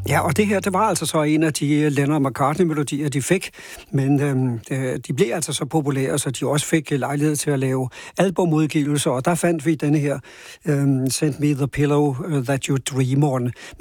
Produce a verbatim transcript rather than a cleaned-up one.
Ja, og det her, det var altså så en af de Lennon-McCartney-melodier, de fik, men øhm, de blev altså så populære, så de også fik lejlighed til at lave albumudgivelser, og der fandt vi denne her, øhm, Send Me the Pillow That You Dream On.